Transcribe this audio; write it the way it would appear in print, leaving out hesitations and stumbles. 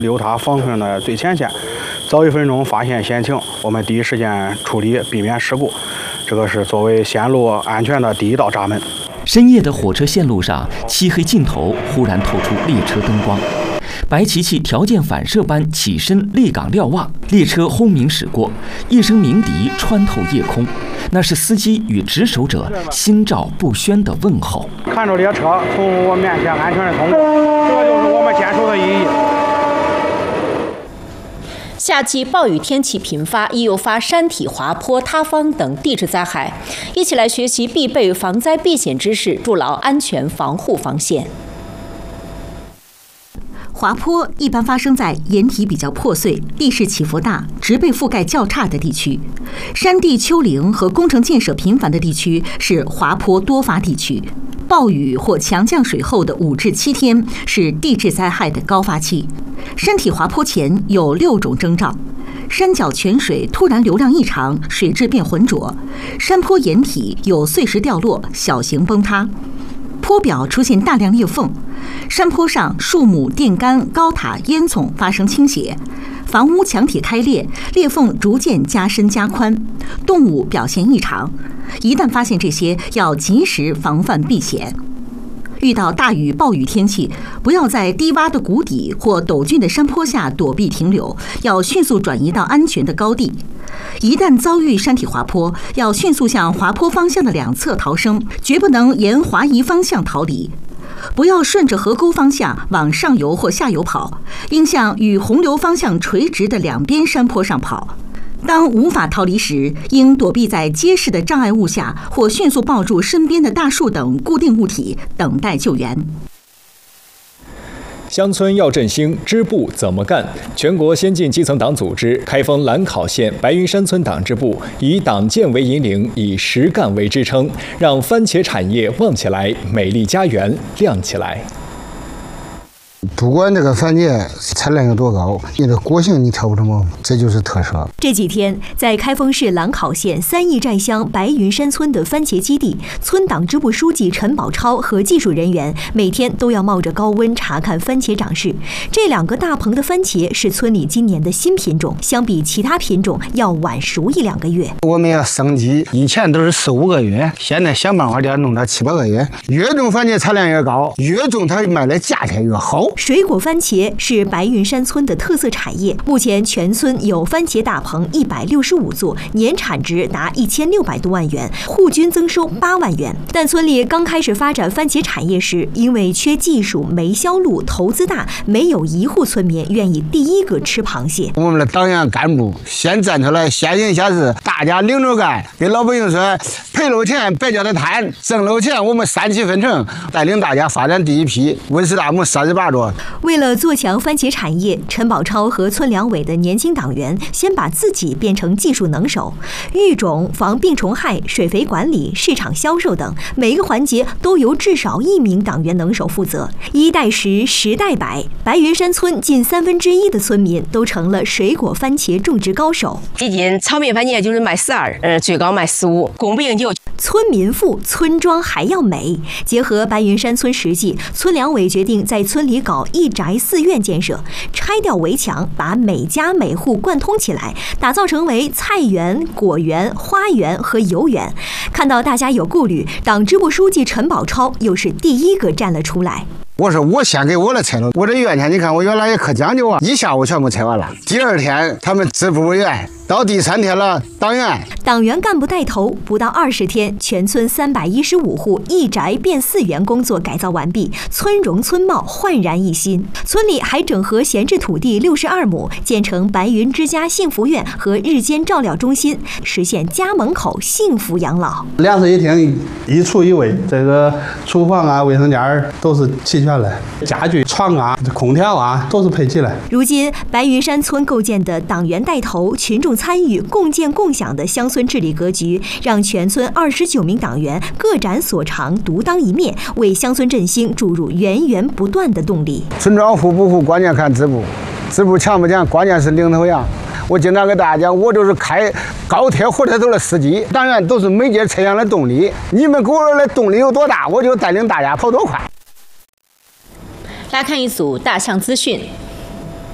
留他防控的最前线，早1分钟发现险情，我们第一时间处理，避免事故。这个是作为线路安全的第一道闸门。 深夜的火车线路上，漆黑尽头忽然透出列车灯光。白琪琪条件反射般起身立岗瞭望，列车轰鸣驶过，一声鸣笛穿透夜空，那是司机与值守者心照不宣的问候。 看着列车从我面前安全的通过，这个就是我们坚守的意义。 夏季暴雨天气频发，易诱发山体滑坡、塌方等地质灾害。一起来学习必备防灾避险知识，筑牢安全防护防线。 滑坡一般发生在岩体比较破碎、地势起伏大、植被覆盖较差的地区。山地丘陵和工程建设频繁的地区是滑坡多发地区。暴雨或强降水后的5至7天是地质灾害的高发期。山体滑坡前有6种征兆：山脚泉水突然流量异常，水质变浑浊；山坡岩体有碎石掉落、小型崩塌；坡表出现大量裂缝；山坡上树木、电杆、高塔、烟囱发生倾斜；房屋墙体开裂，裂缝逐渐加深加宽；动物表现异常。一旦发现这些，要及时防范避险。遇到大雨、暴雨天气，不要在低洼的谷底或陡峻的山坡下躲避停留，要迅速转移到安全的高地。一旦遭遇山体滑坡，要迅速向滑坡方向的2侧逃生，绝不能沿滑移方向逃离。不要顺着河沟方向往上游或下游跑，应向与洪流方向垂直的2边山坡上跑。当无法逃离时，应躲避在结实的障碍物下，或迅速抱住身边的大树等固定物体，等待救援。 乡村要振兴，支部怎么干？全国先进基层党组织开封兰考县白云山村党支部以党建为引领，以实干为支撑，让番茄产业旺起来，美丽家园亮起来。 不管这个番茄产量有多高，你的果性你挑不成，这就是特色。 这几天，在开封市兰考县3义寨乡白云山村的番茄基地，村党支部书记陈宝超和技术人员每天都要冒着高温查看番茄长势。这2个大棚的番茄是村里今年的新品种，相比其他品种要晚熟1-2个月。 我们要升级，以前都是4-5个月，现在想办法要弄到7-8个月。越种番茄产量越高，越种它卖的价钱越好。 水果番茄是白云山村的特色产业，目前全村有番茄大棚165座，年产值达1600多万元，户均增收8万元。但村里刚开始发展番茄产业时，因为缺技术、没销路、投资大，没有1户村民愿意第一个吃螃蟹。 我们的党员干部先站出来，先行先试，大家领着干，给老百姓说，赔了钱别叫他贪，挣了钱我们3七分成，带领大家发展第一批温室大棚38座。 为了做强番茄产业，陈宝超和村两委的年轻党员先把自己变成技术能手，育种、防病虫害、水肥管理、市场销售等每个环节都由至少1名党员能手负责。1代10，10代100，白云山村近1/3的村民都成了水果番茄种植高手。 一斤炒面番茄就是卖12，最高卖15，供不应求。 村民富，村庄还要美。结合白云山村实际，村两委决定在村里搞1宅4院建设，拆掉围墙，把每家每户贯通起来，打造成为菜园、果园、花园和游园。看到大家有顾虑，党支部书记陈宝超又是第一个站了出来。 我说我先给我的拆了，我这院前你看我原来也可讲究啊，1下午全部拆完了。第2天他们支部委员，到第3天了，党员干部带头，不到20天，全村315户1宅变4园工作改造完毕，村容村貌焕然一新。村里还整合闲置土地62亩，建成白云之家幸福院和日间照料中心，实现家门口幸福养老。 2室1厅，1厨1卫，这个厨房啊、卫生间都是齐全了，家具、床啊、空调啊都是配齐了。 如今，白云山村构建的党员带头、群众参与、共建共享的乡村治理格局，让全村29名党员各展所长，独当一面，为乡村振兴注入源源不断的动力。 村庄富不富，关键看支部；支部强不强，关键是领头羊。我经常给大家讲，我就是开高铁火车头的司机，党员都是每节车厢的动力。你们给我的动力有多大，我就带领大家跑多快。 来看一组大象资讯。